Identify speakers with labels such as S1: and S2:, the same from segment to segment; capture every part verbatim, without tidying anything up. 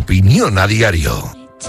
S1: opinión a diario.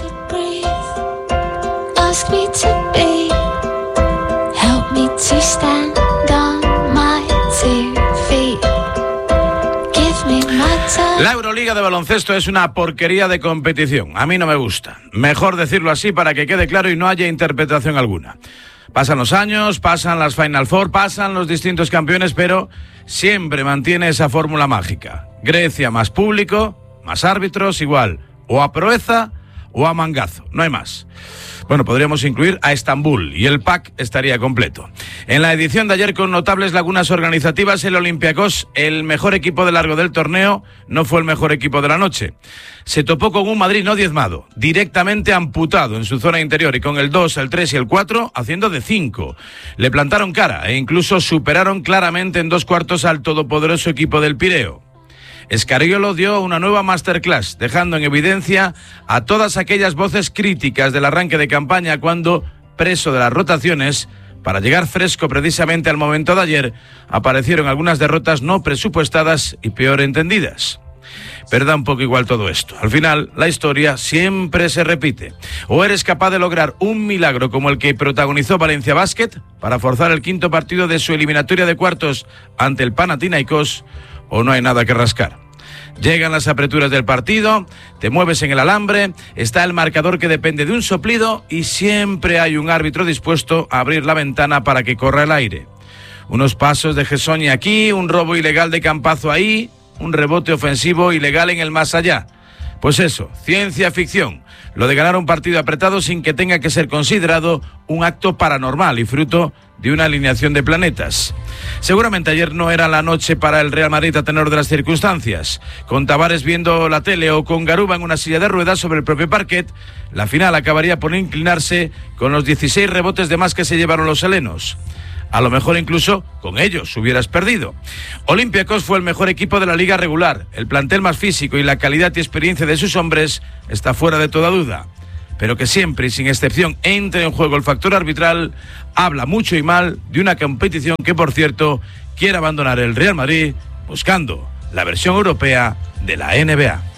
S2: La Euroliga de baloncesto es una porquería de competición. A mí no me gusta. Mejor decirlo así para que quede claro y no haya interpretación alguna. Pasan los años, pasan las Final Four, pasan los distintos campeones, pero siempre mantiene esa fórmula mágica. Grecia más público, más árbitros, igual. O a proeza o a mangazo. No hay más. Bueno, podríamos incluir a Estambul y el pack estaría completo. En la edición de ayer, con notables lagunas organizativas, el Olympiacos, el mejor equipo de largo del torneo, no fue el mejor equipo de la noche. Se topó con un Madrid no diezmado, directamente amputado en su zona interior y con el dos, el tres y el cuatro haciendo de cinco. Le plantaron cara e incluso superaron claramente en dos cuartos al todopoderoso equipo del Pireo. Scariolo dio una nueva masterclass, dejando en evidencia a todas aquellas voces críticas del arranque de campaña cuando, preso de las rotaciones, para llegar fresco precisamente al momento de ayer, aparecieron algunas derrotas no presupuestadas y peor entendidas. Pero da un poco igual todo esto. Al final, la historia siempre se repite. O eres capaz de lograr un milagro como el que protagonizó Valencia Basket para forzar el quinto partido de su eliminatoria de cuartos ante el Panathinaikos, o no hay nada que rascar. Llegan las aperturas del partido, te mueves en el alambre, está el marcador que depende de un soplido y siempre hay un árbitro dispuesto a abrir la ventana para que corra el aire. Unos pasos de Gessoñi aquí, un robo ilegal de Campazzo ahí, un rebote ofensivo ilegal en el más allá. Pues eso, ciencia ficción. Lo de ganar un partido apretado sin que tenga que ser considerado un acto paranormal y fruto de una alineación de planetas. Seguramente ayer no era la noche para el Real Madrid a tenor de las circunstancias. Con Tavares viendo la tele o con Garuba en una silla de ruedas sobre el propio parquet, la final acabaría por inclinarse con los dieciséis rebotes de más que se llevaron los helenos. A lo mejor incluso con ellos hubieras perdido. Olympiacos fue el mejor equipo de la liga regular. El plantel más físico y la calidad y experiencia de sus hombres está fuera de toda duda. Pero que siempre y sin excepción entre en juego el factor arbitral, habla mucho y mal de una competición que, por cierto, quiere abandonar el Real Madrid buscando la versión europea de la N B A.